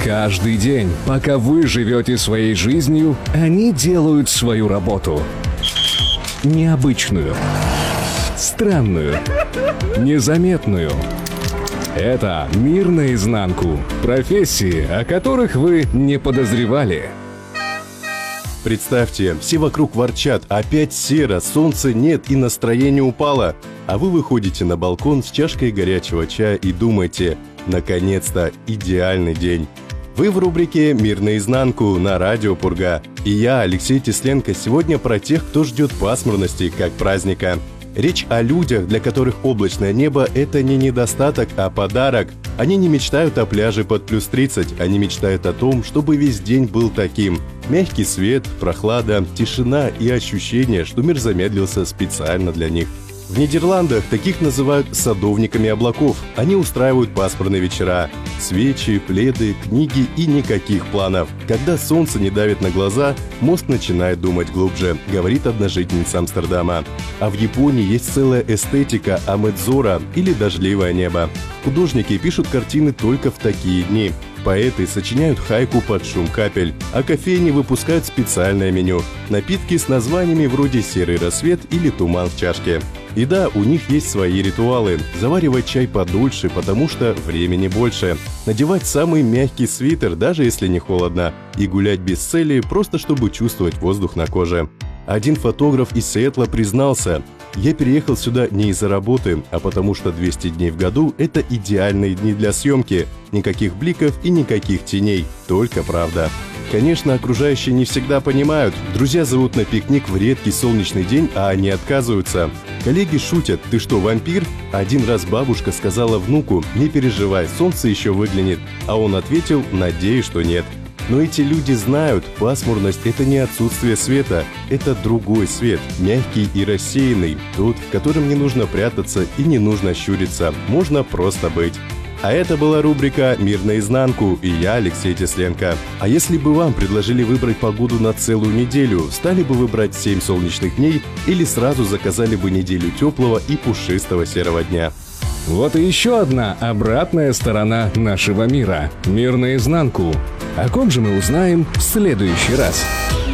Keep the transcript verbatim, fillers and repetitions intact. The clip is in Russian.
Каждый день, пока вы живете своей жизнью, они делают свою работу. Необычную, странную, незаметную. Это «Мир наизнанку». Профессии, о которых вы не подозревали. Представьте, все вокруг ворчат, опять серо, солнца нет и настроение упало. А вы выходите на балкон с чашкой горячего чая и думаете, наконец-то идеальный день. Вы в рубрике «Мир наизнанку» на радио Пурга. И я, Алексей Тесленко, сегодня про тех, кто ждет пасмурности как праздника. Речь о людях, для которых облачное небо – это не недостаток, а подарок. Они не мечтают о пляже под плюс тридцать, они мечтают о том, чтобы весь день был таким. Мягкий свет, прохлада, тишина и ощущение, что мир замедлился специально для них. В Нидерландах таких называют садовниками облаков. Они устраивают пасмурные вечера. Свечи, пледы, книги и никаких планов. Когда солнце не давит на глаза, мозг начинает думать глубже, говорит одна жительница Амстердама. А в Японии есть целая эстетика амэдзора или дождливое небо. Художники пишут картины только в такие дни. Поэты сочиняют хайку под шум капель, а кофейни выпускают специальное меню. Напитки с названиями вроде «Серый рассвет» или «Туман в чашке». И да, у них есть свои ритуалы. Заваривать чай подольше, потому что времени больше. Надевать самый мягкий свитер, даже если не холодно. И гулять без цели, просто чтобы чувствовать воздух на коже. Один фотограф из Сиэтла признался: «Я переехал сюда не из-за работы, а потому что двести дней в году – это идеальные дни для съемки. Никаких бликов и никаких теней, только правда». Конечно, окружающие не всегда понимают. Друзья зовут на пикник в редкий солнечный день, а они отказываются. Коллеги шутят: «Ты что, вампир?» Один раз бабушка сказала внуку: «Не переживай, солнце еще выглянет». А он ответил: «Надеюсь, что нет». Но эти люди знают, пасмурность – это не отсутствие света, это другой свет, мягкий и рассеянный, тот, в котором не нужно прятаться и не нужно щуриться, можно просто быть. А это была рубрика «Мир наизнанку» и я, Алексей Тесленко. А если бы вам предложили выбрать погоду на целую неделю, стали бы вы брать семь солнечных дней или сразу заказали бы неделю теплого и пушистого серого дня? Вот и еще одна обратная сторона нашего мира. «Мир наизнанку». О ком же мы узнаем в следующий раз?